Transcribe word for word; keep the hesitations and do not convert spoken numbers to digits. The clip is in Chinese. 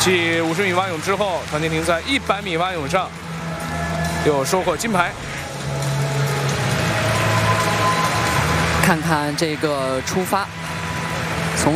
继五十米蛙泳之后，唐婷婷在一百米蛙泳上又收获金牌。 看看这个出发